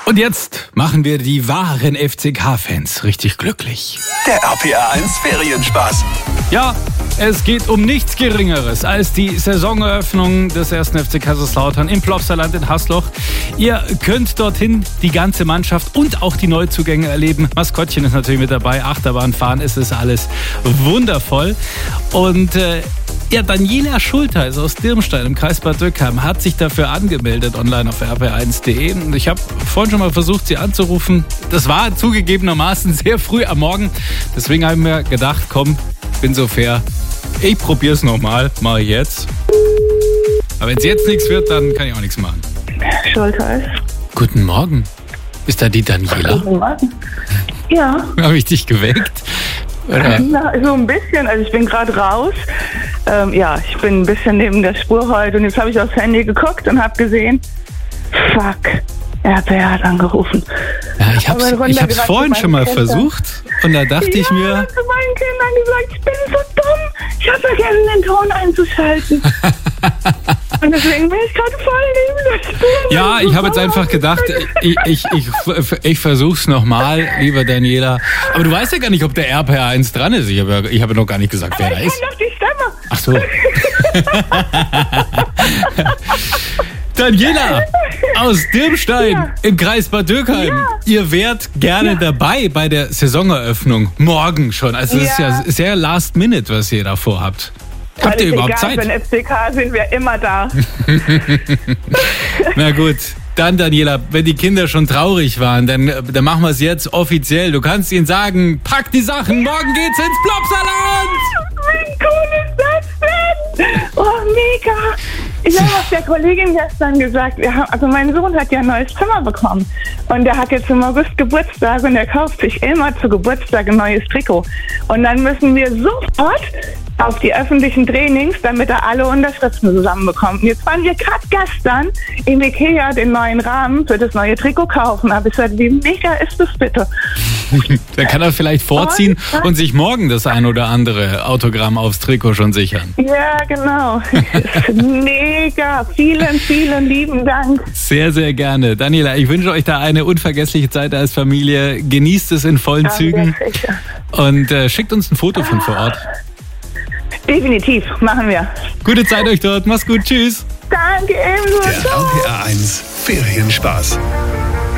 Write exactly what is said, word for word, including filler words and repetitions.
Und jetzt machen wir die wahren F C K-Fans richtig glücklich. Der R P R eins Ferienspaß. Ja, es geht um nichts Geringeres als die Saisoneröffnung des ersten F C Kaiserslautern im Plopsaland in Hasloch. Ihr könnt dorthin die ganze Mannschaft und auch die Neuzugänge erleben. Maskottchen ist natürlich mit dabei, Achterbahn fahren, es ist alles wundervoll. Und äh, ja, Daniela Schulteis aus Dirmstein im Kreis Bad Dürkheim hat sich dafür angemeldet online auf r p r eins punkt d e. Ich habe vorhin schon mal versucht, sie anzurufen. Das war zugegebenermaßen sehr früh am Morgen. Deswegen habe ich mir gedacht, komm, bin so fair. Ich probiere es nochmal, mache ich jetzt. Aber wenn es jetzt nichts wird, dann kann ich auch nichts machen. Schulteis. Guten Morgen. Ist da die Daniela? Guten Morgen. Ja. Habe ich dich geweckt? Oder? Na, so ein bisschen. Also ich bin gerade raus. Ähm, ja, ich bin ein bisschen neben der Spur heute. Und jetzt habe ich aufs Handy geguckt und habe gesehen, fuck, R P R hat angerufen. Ja, ich habe es vorhin schon mal Kinder. versucht. Und da dachte ja, ich mir... Ich habe zu meinen Kindern gesagt, ich bin so dumm. Ich habe vergessen, den Ton einzuschalten. Und deswegen bin ich gerade voll neben der Spur. Ja, ich habe jetzt einfach gedacht, ich, ich, ich, ich versuch's nochmal, lieber Daniela. Aber du weißt ja gar nicht, ob der R P R eins dran ist. Ich habe ja, ich habe noch gar nicht gesagt, wer Aber da ich ist. kenn doch die Stimme. Ach so. Daniela aus Dirmstein ja. im Kreis Bad Dürkheim. Ja. Ihr wärt gerne ja. dabei bei der Saisoneröffnung. Morgen schon. Also es ja. ist ja sehr last minute, was ihr da vorhabt. Habt ihr überhaupt egal, Zeit? Wenn F C K sind wir immer da. Na gut. Dann, Daniela, wenn die Kinder schon traurig waren, dann, dann machen wir es jetzt offiziell. Du kannst ihnen sagen, pack die Sachen, morgen geht's ins Plopsaland! Wie cool ist das denn? Oh, mega! Ich habe auch der Kollegin gestern gesagt, wir haben, also mein Sohn hat ja ein neues Zimmer bekommen. Und der hat jetzt im August Geburtstag und der kauft sich immer zu Geburtstag ein neues Trikot. Und dann müssen wir sofort auf die öffentlichen Trainings, damit er alle Unterschriften zusammenbekommt. Und jetzt waren wir gerade gestern im Ikea den neuen Rahmen für das neue Trikot kaufen. Aber ich sagte, wie mega ist das bitte? Da kann er vielleicht vorziehen und, und sich morgen das ein oder andere Autogramm aufs Trikot schon sichern. Ja, genau. Mega. Vielen, vielen lieben Dank. Sehr, sehr gerne. Daniela, ich wünsche euch da eine unvergessliche Zeit als Familie. Genießt es in vollen ja, Zügen. Und äh, schickt uns ein Foto von vor Ort. Definitiv, machen wir. Gute Zeit euch dort. Mach's gut. Tschüss. Danke, ebenso. Der R P R eins Ferienspaß.